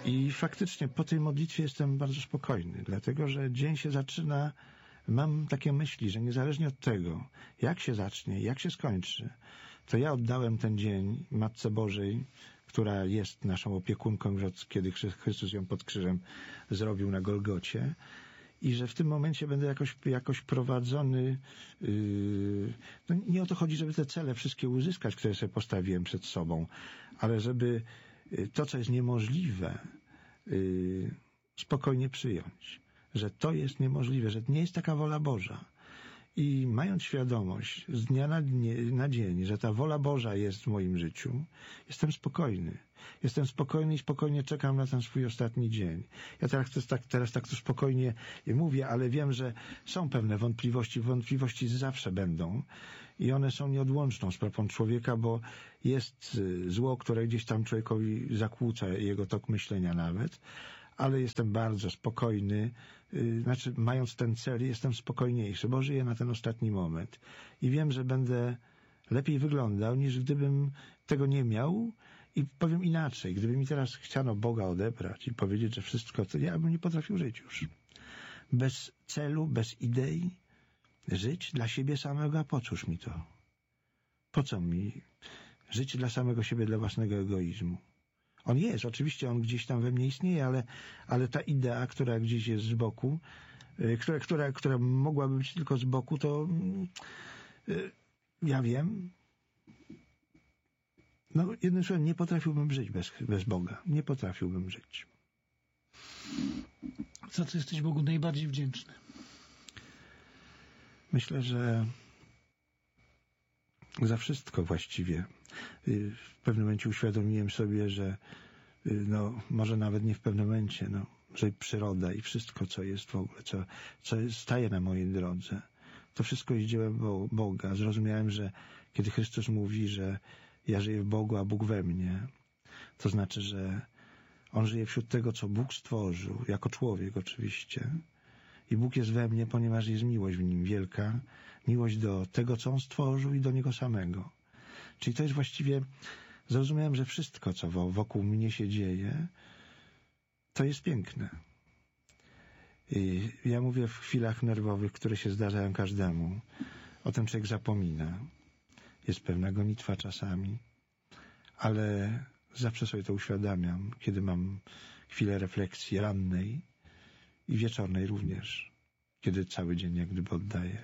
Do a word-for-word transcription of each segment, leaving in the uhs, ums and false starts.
I faktycznie po tej modlitwie jestem bardzo spokojny, dlatego że dzień się zaczyna, mam takie myśli, że niezależnie od tego, jak się zacznie, jak się skończy, to ja oddałem ten dzień Matce Bożej, która jest naszą opiekunką już od kiedy Chrystus ją pod krzyżem zrobił na Golgocie, i że w tym momencie będę jakoś, jakoś prowadzony. Yy, no nie o to chodzi, żeby te cele wszystkie uzyskać, które sobie postawiłem przed sobą, ale żeby to, co jest niemożliwe, yy, spokojnie przyjąć. Że to jest niemożliwe, że nie jest taka wola Boża. I mając świadomość z dnia na, dnie, na dzień, że ta wola Boża jest w moim życiu, jestem spokojny. Jestem spokojny i spokojnie czekam na ten swój ostatni dzień. Ja teraz tak, teraz tak tu spokojnie mówię, ale wiem, że są pewne wątpliwości. Wątpliwości zawsze będą i one są nieodłączną sprawą człowieka, bo jest zło, które gdzieś tam człowiekowi zakłóca jego tok myślenia nawet. Ale jestem bardzo spokojny, yy, znaczy mając ten cel jestem spokojniejszy, bo żyję na ten ostatni moment i wiem, że będę lepiej wyglądał, niż gdybym tego nie miał. I powiem inaczej, gdyby mi teraz chciano Boga odebrać i powiedzieć, że wszystko, to ja bym nie potrafił żyć już. Bez celu, bez idei, żyć dla siebie samego, a po cóż mi to? Po co mi żyć dla samego siebie, dla własnego egoizmu? On jest, oczywiście on gdzieś tam we mnie istnieje, ale, ale ta idea, która gdzieś jest z boku, yy, która, która, która mogłaby być tylko z boku, to yy, ja wiem. No, jednym słowem, nie potrafiłbym żyć bez, bez Boga. Nie potrafiłbym żyć. Za co jesteś Bogu najbardziej wdzięczny? Myślę, że za wszystko właściwie. W pewnym momencie uświadomiłem sobie, że no, może nawet nie w pewnym momencie, no, że przyroda i wszystko, co jest w ogóle, co, co staje na mojej drodze, to wszystko jest dziełem Boga. Zrozumiałem, że kiedy Chrystus mówi, że ja żyję w Bogu, a Bóg we mnie, to znaczy, że On żyje wśród tego, co Bóg stworzył, jako człowiek oczywiście. I Bóg jest we mnie, ponieważ jest miłość w Nim wielka, miłość do tego, co On stworzył i do Niego samego. Czyli to jest właściwie, zrozumiałem, że wszystko, co wokół mnie się dzieje, to jest piękne. I ja mówię w chwilach nerwowych, które się zdarzają każdemu. O tym człowiek zapomina. Jest pewna gonitwa czasami, ale zawsze sobie to uświadamiam, kiedy mam chwilę refleksji rannej i wieczornej również, kiedy cały dzień jak gdyby oddaję.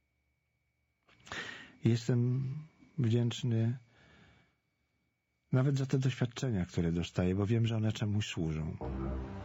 Jestem wdzięczny nawet za te doświadczenia, które dostaję, bo wiem, że one czemuś służą.